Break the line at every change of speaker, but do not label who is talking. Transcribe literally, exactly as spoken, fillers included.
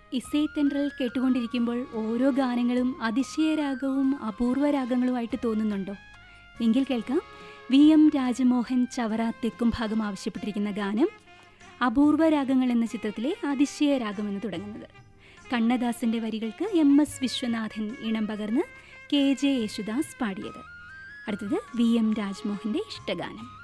ഇസൈത്തെൻട്രൽ കേട്ടുകൊണ്ടിരിക്കുമ്പോൾ ഓരോ ഗാനങ്ങളും അതിശയരാഗവും അപൂർവരാഗങ്ങളുമായിട്ട് തോന്നുന്നുണ്ടോ? എങ്കിൽ കേൾക്കാം. വി എം രാജമോഹൻ ചവറ തെക്കും ഭാഗം ആവശ്യപ്പെട്ടിരിക്കുന്ന ഗാനം അപൂർവരാഗങ്ങൾ എന്ന ചിത്രത്തിലെ അതിശയരാഗമെന്ന് തുടങ്ങുന്നത്. കണ്ണദാസിൻ്റെ വരികൾക്ക് എം എസ് വിശ്വനാഥൻ ഇണം പകർന്ന് കെ ജെ യേശുദാസ് പാടിയത്. അടുത്തത് വി എം രാജമോഹൻ്റെ ഇഷ്ടഗാനം.